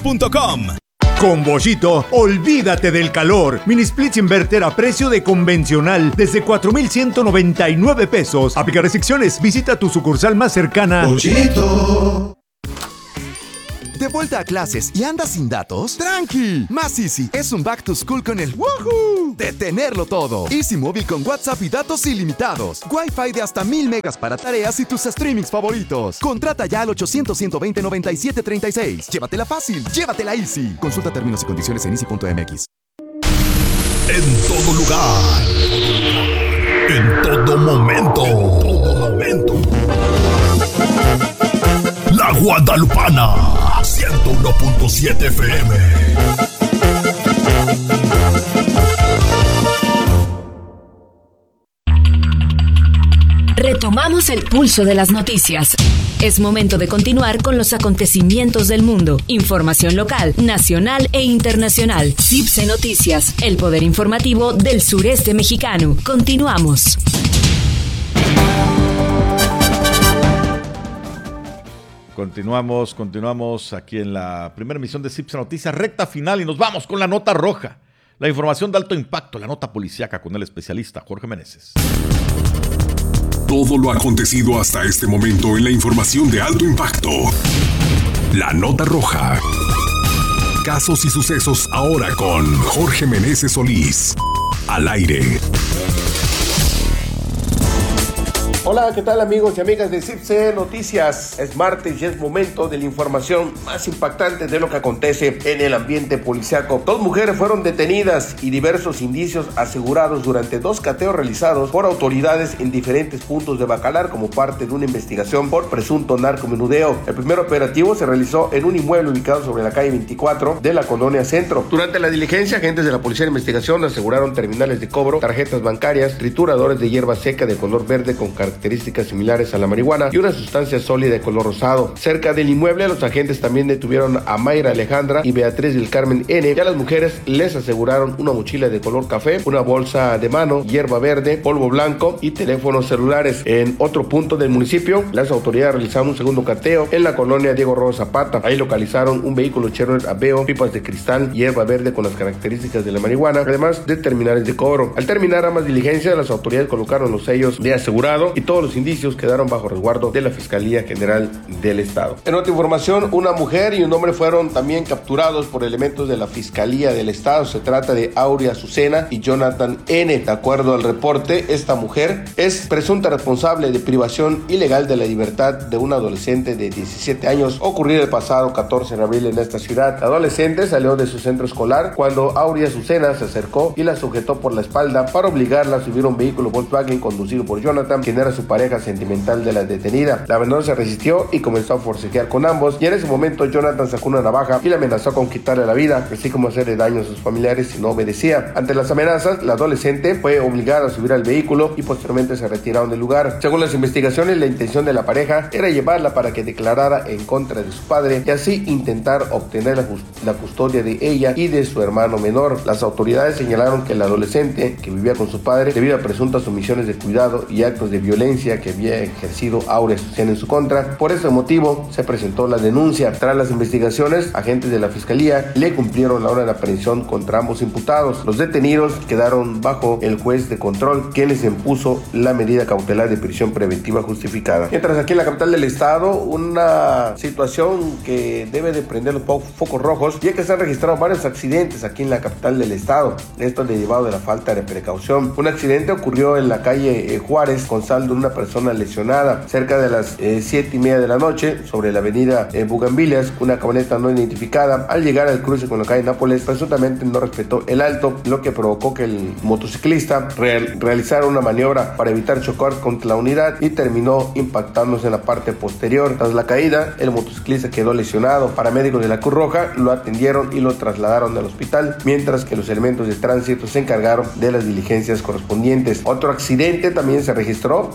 Con Bollito, olvídate del calor. Mini Splits Inverter a precio de convencional desde 4,199 pesos. Aplica restricciones. Visita tu sucursal más cercana. Bollito. ¿De vuelta a clases y andas sin datos? ¡Tranqui! Más Easy es un back to school con el ¡woohoo! De tenerlo todo. Easy Móvil con WhatsApp y datos ilimitados. Wi-Fi de hasta 1000 megas para tareas y tus streamings favoritos. Contrata ya al 800-120-9736. Llévatela fácil, llévatela Easy. Consulta términos y condiciones en easy.mx. En todo lugar. En todo momento. La Guadalupana, 101.7 FM. Retomamos el pulso de las noticias. Es momento de continuar con los acontecimientos del mundo. Información local, nacional e internacional. CIPSE Noticias, el poder informativo del sureste mexicano. Continuamos. Continuamos aquí en la primera emisión de CIPSE Noticias, recta final, y nos vamos con la nota roja. La información de alto impacto, la nota policíaca con el especialista Jorge Meneses. Todo lo acontecido hasta este momento en la información de alto impacto. La nota roja. Casos y sucesos ahora con Jorge Meneses Solís. Al aire. Hola, ¿qué tal amigos y amigas de CIPSE Noticias? Es martes y es momento de la información más impactante de lo que acontece en el ambiente policiaco. 2 mujeres fueron detenidas y diversos indicios asegurados durante 2 cateos realizados por autoridades en diferentes puntos de Bacalar como parte de una investigación por presunto narcomenudeo. El primer operativo se realizó en un inmueble ubicado sobre la calle 24 de la Colonia Centro. Durante la diligencia, agentes de la Policía de Investigación aseguraron terminales de cobro, tarjetas bancarias, trituradores de hierba seca de color verde con características similares a la marihuana y una sustancia sólida de color rosado. Cerca del inmueble, los agentes también detuvieron a Mayra Alejandra y Beatriz del Carmen N. Y a las mujeres les aseguraron una mochila de color café, una bolsa de mano, hierba verde, polvo blanco y teléfonos celulares. En otro punto del municipio, las autoridades realizaron un segundo cateo en la colonia Diego Rosa Zapata. Ahí localizaron un vehículo Chevrolet Aveo, pipas de cristal, hierba verde con las características de la marihuana, además de terminales de cobro. Al terminar ambas diligencias, las autoridades colocaron los sellos de asegurado y todos los indicios quedaron bajo resguardo de la Fiscalía General del Estado. En otra información, una mujer y un hombre fueron también capturados por elementos de la Fiscalía del Estado. Se trata de Aurea Azucena y Jonathan N. De acuerdo al reporte, esta mujer es presunta responsable de privación ilegal de la libertad de un adolescente de 17 años ocurrido el pasado 14 de abril en esta ciudad. La adolescente salió de su centro escolar cuando Aurea Azucena se acercó y la sujetó por la espalda para obligarla a subir a un vehículo Volkswagen conducido por Jonathan, quien era su pareja sentimental de la detenida. La menor se resistió y comenzó a forcejear con ambos, y en ese momento Jonathan sacó una navaja y la amenazó con quitarle la vida, así como hacerle daño a sus familiares si no obedecía. Ante las amenazas, la adolescente fue obligada a subir al vehículo y posteriormente se retiraron del lugar. Según las investigaciones, la intención de la pareja era llevarla para que declarara en contra de su padre y así intentar obtener la custodia de ella y de su hermano menor. Las autoridades señalaron que el adolescente, que vivía con su padre, debido a presuntas omisiones de cuidado y actos de violencia que había ejercido Aurea Azucena en su contra. Por ese motivo se presentó la denuncia. Tras las investigaciones, agentes de la Fiscalía le cumplieron la orden de aprehensión contra ambos imputados. Los detenidos quedaron bajo el juez de control, quien les impuso la medida cautelar de prisión preventiva justificada. Mientras aquí en la capital del estado, una situación que debe de prender los focos rojos, ya que se han registrado varios accidentes aquí en la capital del estado. Esto derivado de la falta de precaución. Un accidente ocurrió en la calle Juárez con saldo de una persona lesionada. Cerca de las 7:30 de la noche, sobre la avenida Bugambilias, una camioneta no identificada, al llegar al cruce con la calle Nápoles, presuntamente no respetó el alto, lo que provocó que el motociclista realizara una maniobra para evitar chocar contra la unidad y terminó impactándose en la parte posterior. Tras la caída, el motociclista quedó lesionado. Paramédicos de la Cruz Roja lo atendieron y lo trasladaron al hospital, mientras que los elementos de tránsito se encargaron de las diligencias correspondientes. Otro accidente también se registró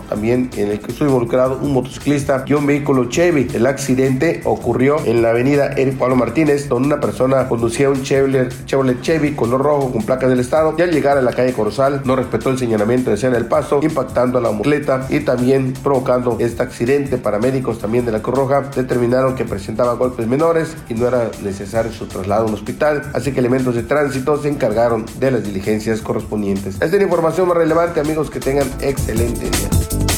también en el que estuvo involucrado un motociclista y un vehículo Chevy. El accidente ocurrió en la avenida Eric Pablo Martínez, donde una persona conducía un Chevrolet Chevy color rojo con placas del estado, y al llegar a la calle Corozal no respetó el señalamiento de escena del paso, impactando a la motocicleta y también provocando este accidente. Paramédicos también de la Cruz Roja determinaron que presentaba golpes menores y no era necesario su traslado a un hospital, así que elementos de tránsito se encargaron de las diligencias correspondientes. Esta es la información más relevante, amigos, que tengan excelente día.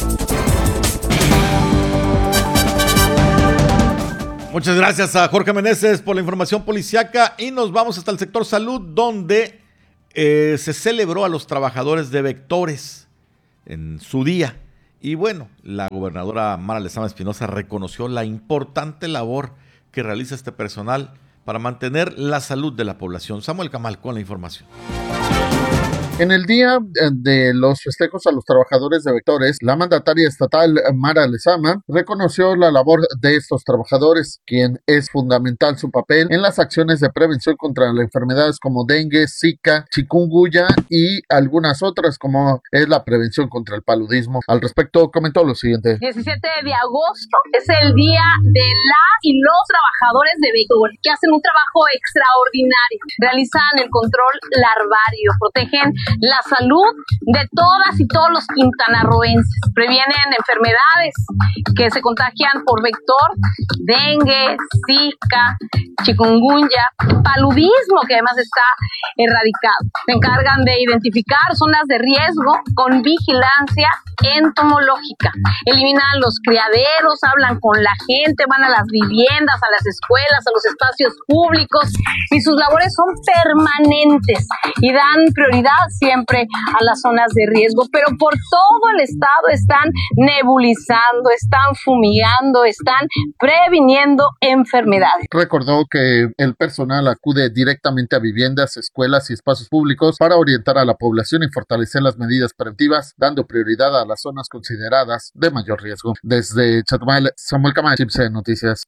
Muchas gracias a Jorge Meneses por la información policiaca y nos vamos hasta el sector salud, donde se celebró a los trabajadores de Vectores en su día. Y bueno, la gobernadora Mara Lezama Espinosa reconoció la importante labor que realiza este personal para mantener la salud de la población. Samuel Camal con la información. En el día de los festejos a los trabajadores de Vectores, la mandataria estatal Mara Lezama reconoció la labor de estos trabajadores, quien es fundamental su papel en las acciones de prevención contra las enfermedades como dengue, zika, chikungunya y algunas otras, como es la prevención contra el paludismo. Al respecto comentó lo siguiente: 17 de agosto es el día de las y los trabajadores de Vectores, que hacen un trabajo extraordinario, realizan el control larvario, protegen la salud de todas y todos los quintanarroenses, previenen enfermedades que se contagian por vector, dengue, zika, chikungunya, paludismo, que además está erradicado. Se encargan de identificar zonas de riesgo con vigilancia entomológica, eliminan los criaderos, hablan con la gente, van a las viviendas, a las escuelas, a los espacios públicos, y sus labores son permanentes y dan prioridad siempre a las zonas de riesgo, pero por todo el estado están nebulizando, están fumigando, están previniendo enfermedades. Recordó que el personal acude directamente a viviendas, escuelas y espacios públicos para orientar a la población y fortalecer las medidas preventivas, dando prioridad a las zonas consideradas de mayor riesgo. Desde Chetumal, Samuel Camacho, CIPSE Noticias.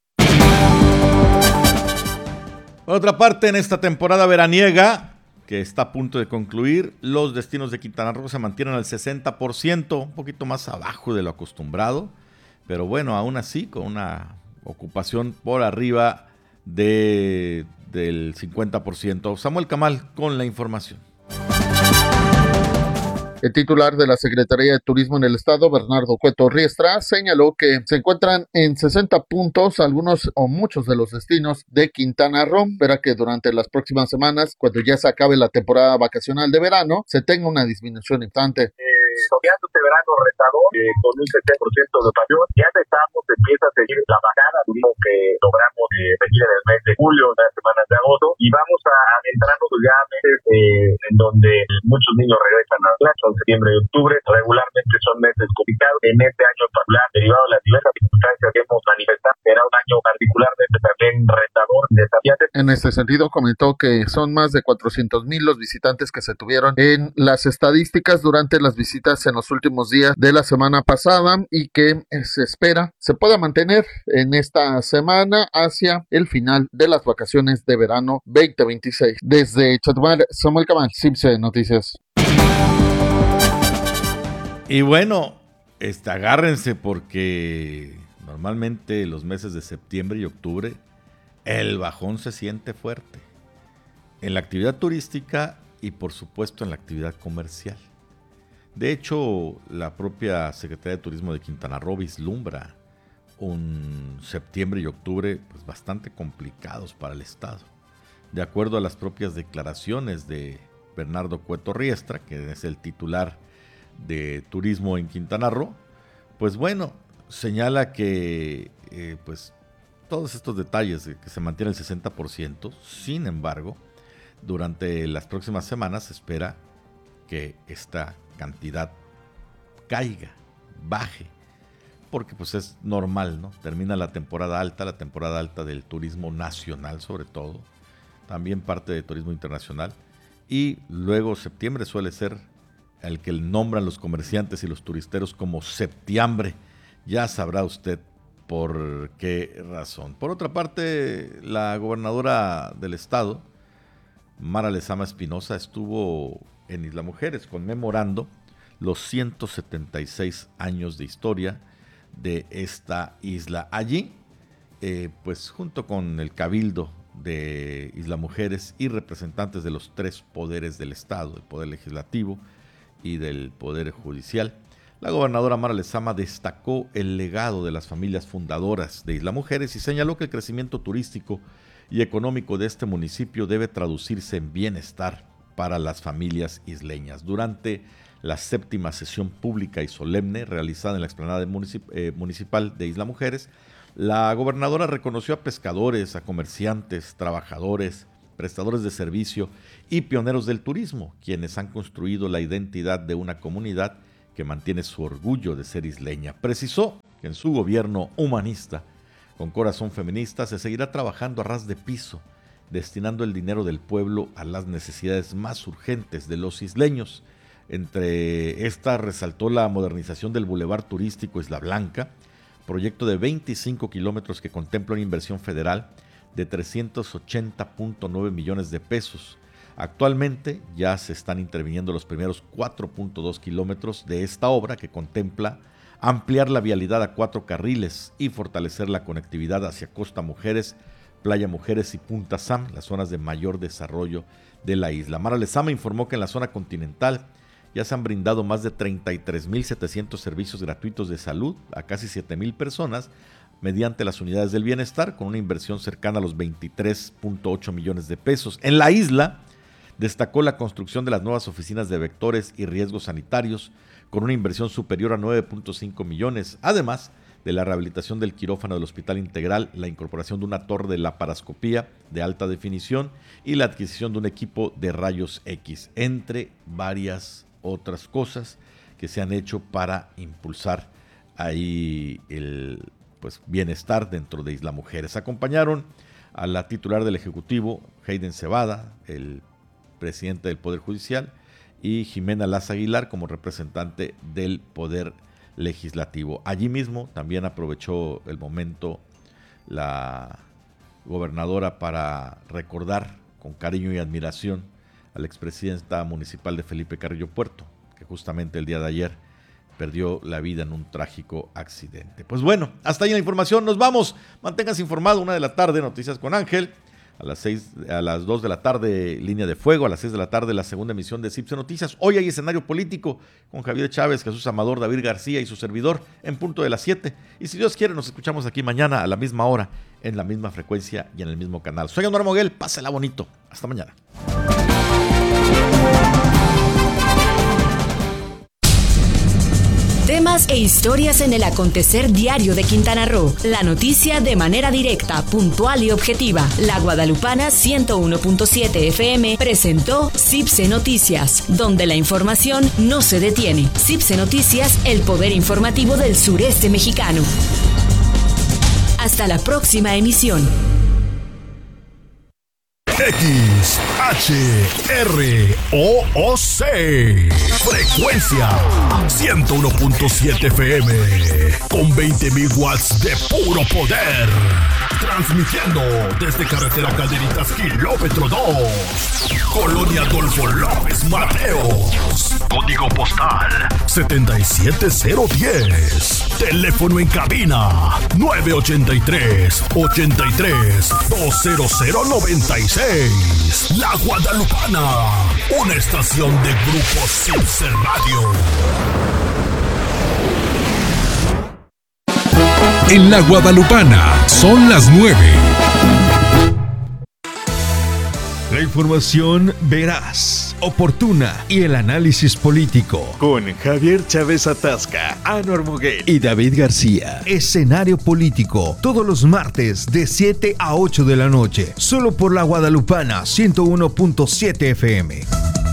Por otra parte, en esta temporada veraniega, que está a punto de concluir, los destinos de Quintana Roo se mantienen al 60%, un poquito más abajo de lo acostumbrado, pero bueno, aún así con una ocupación por arriba del 50%. Samuel Camal con la información. El titular de la Secretaría de Turismo en el Estado, Bernardo Cueto Riestra, señaló que se encuentran en 60 puntos algunos o muchos de los destinos de Quintana Roo. Espera que durante las próximas semanas, cuando ya se acabe la temporada vacacional de verano, se tenga una disminución importante. Soñando este verano retador con un 70% de ocupación, ya empezamos, empieza a seguir la bajada, tuvimos que logramos seguir en el mes de julio, en las semanas de agosto, y vamos a adentrarnos ya a meses en donde muchos niños regresan a clase, en septiembre y octubre, regularmente son meses complicados. En este año en particular, derivado de las diversas circunstancias que hemos manifestado, será un año particularmente también retador y desafiante. En este sentido, comentó que son más de 400,000 los visitantes que se tuvieron en las estadísticas durante las visitas en los últimos días de la semana pasada y que se espera se pueda mantener en esta semana hacia el final de las vacaciones de verano 2026. Desde Chetumal, Samuel Camal, CIPSE Noticias. Y bueno, agárrense porque normalmente los meses de septiembre y octubre el bajón se siente fuerte en la actividad turística y por supuesto en la actividad comercial. De hecho, la propia Secretaría de Turismo de Quintana Roo vislumbra un septiembre y octubre pues, bastante complicados para el estado. De acuerdo a las propias declaraciones de Bernardo Cueto Riestra, que es el titular de turismo en Quintana Roo, pues bueno, señala que pues todos estos detalles de que se mantiene el 60%, sin embargo, durante las próximas semanas se espera que esta cantidad caiga, baje, porque pues es normal, ¿no? Termina la temporada alta del turismo nacional sobre todo, también parte de turismo internacional, y luego septiembre suele ser el que nombran los comerciantes y los turisteros como septiembre. Ya sabrá usted por qué razón. Por otra parte, la gobernadora del estado, Mara Lezama Espinosa, estuvo en Isla Mujeres conmemorando los 176 años de historia de esta isla. Allí, pues junto con el Cabildo de Isla Mujeres y representantes de los 3 poderes del Estado, el Poder Legislativo y del Poder Judicial, la gobernadora Mara Lezama destacó el legado de las familias fundadoras de Isla Mujeres y señaló que el crecimiento turístico y económico de este municipio debe traducirse en bienestar para las familias isleñas. Durante la 7ª sesión pública y solemne realizada en la explanada municipal de Isla Mujeres, la gobernadora reconoció a pescadores, a comerciantes, trabajadores, prestadores de servicio y pioneros del turismo, quienes han construido la identidad de una comunidad que mantiene su orgullo de ser isleña. Precisó que en su gobierno humanista, con corazón feminista, se seguirá trabajando a ras de piso, destinando el dinero del pueblo a las necesidades más urgentes de los isleños. Entre estas resaltó la modernización del Boulevard Turístico Isla Blanca, proyecto de 25 kilómetros que contempla una inversión federal de 380.9 millones de pesos. Actualmente ya se están interviniendo los primeros 4.2 kilómetros de esta obra que contempla ampliar la vialidad a 4 carriles y fortalecer la conectividad hacia Costa Mujeres, Playa Mujeres y Punta Sam, las zonas de mayor desarrollo de la isla. Mara Lezama informó que en la zona continental ya se han brindado más de 33.700 servicios gratuitos de salud a casi 7.000 personas mediante las unidades del bienestar, con una inversión cercana a los 23.8 millones de pesos. En la isla destacó la construcción de las nuevas oficinas de vectores y riesgos sanitarios, con una inversión superior a 9.5 millones, además de la rehabilitación del quirófano del Hospital Integral, la incorporación de una torre de laparoscopía de alta definición y la adquisición de un equipo de rayos X, entre varias otras cosas que se han hecho para impulsar ahí el bienestar dentro de Isla Mujeres. Acompañaron a la titular del Ejecutivo, Hayden Cebada, el presidente del Poder Judicial, y Jimena Laza Aguilar como representante del Poder Legislativo. Allí mismo también aprovechó el momento la gobernadora para recordar con cariño y admiración a la expresidenta municipal de Felipe Carrillo Puerto, que justamente el día de ayer perdió la vida en un trágico accidente. Pues bueno, hasta ahí la información, nos vamos. Manténganse informados, 1 de la tarde, Noticias con Ángel. A las 2 de la tarde, Línea de Fuego. A las 6 de la tarde, la segunda emisión de CIPSE Noticias. Hoy hay escenario político con Javier Chávez, Jesús Amador, David García y su servidor en punto de las 7. Y si Dios quiere, nos escuchamos aquí mañana a la misma hora, en la misma frecuencia y en el mismo canal. Soy Anuar Moguel, pásela bonito. Hasta mañana. Temas e historias en el acontecer diario de Quintana Roo. La noticia de manera directa, puntual y objetiva. La Guadalupana 101.7 FM presentó CIPSE Noticias, donde la información no se detiene. CIPSE Noticias, el poder informativo del sureste mexicano. Hasta la próxima emisión. XHROOC frecuencia 101.7 FM con 20.000 watts de puro poder, transmitiendo desde carretera Calderitas kilómetro 2, Colonia Adolfo López Mateos, código postal 77010, teléfono en cabina 983-83-20096. La Guadalupana, una estación de Grupo CIPSE Radio. En La Guadalupana son las 9. La información veraz, oportuna y el análisis político. Con Javier Chávez Atasca, Anuar Moguel y David García. Escenario político, todos los martes de 7 a 8 de la noche. Solo por La Guadalupana 101.7 FM.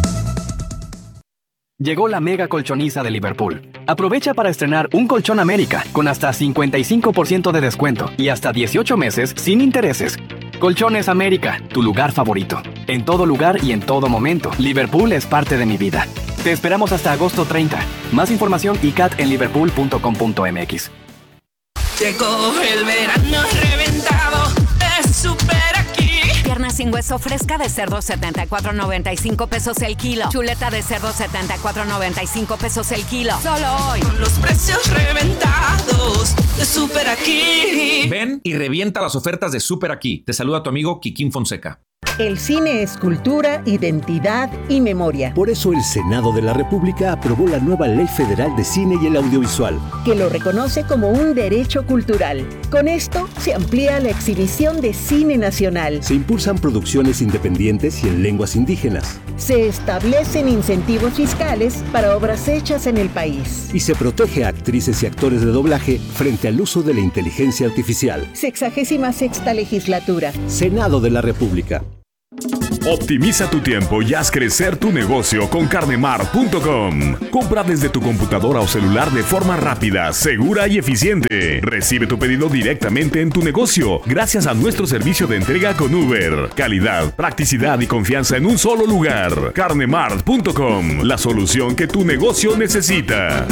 Llegó la mega colchoniza de Liverpool. Aprovecha para estrenar un colchón América con hasta 55% de descuento y hasta 18 meses sin intereses. Colchones América, tu lugar favorito. En todo lugar y en todo momento, Liverpool es parte de mi vida. Te esperamos hasta agosto 30. Más información ICAT en liverpool.com.mx. Llegó el verano reventado, es súper aquí. Pierna sin hueso fresca de cerdo, 74.95 pesos el kilo. Chuleta de cerdo, 74.95 pesos el kilo. Solo hoy. Con los precios reventados de Super Aquí. Ven y revienta las ofertas de Super Aquí. Te saluda tu amigo Kikín Fonseca. El cine es cultura, identidad y memoria. Por eso el Senado de la República aprobó la nueva Ley Federal de Cine y el Audiovisual, que lo reconoce como un derecho cultural. Con esto se amplía la exhibición de cine nacional. Se impulsan producciones independientes y en lenguas indígenas. Se establecen incentivos fiscales para obras hechas en el país. Y se protege a actrices y actores de doblaje frente al uso de la inteligencia artificial. 66ª legislatura. Senado de la República. Optimiza tu tiempo y haz crecer tu negocio con carnemart.com. Compra desde tu computadora o celular de forma rápida, segura y eficiente. Recibe tu pedido directamente en tu negocio gracias a nuestro servicio de entrega con Uber. Calidad, practicidad y confianza en un solo lugar. Carnemart.com, la solución que tu negocio necesita.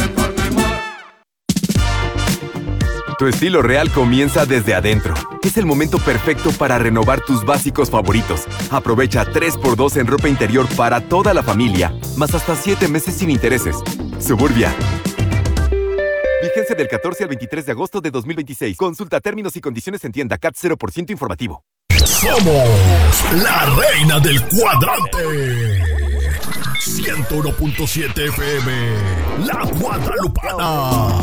Tu estilo real comienza desde adentro. Es el momento perfecto para renovar tus básicos favoritos. Aprovecha 3x2 en ropa interior para toda la familia, más hasta 7 meses sin intereses. Suburbia. Vigencia del 14 al 23 de agosto de 2026. Consulta términos y condiciones en tienda. CAT 0% informativo. Somos la reina del cuadrante. 101.7 FM. La Guadalupana.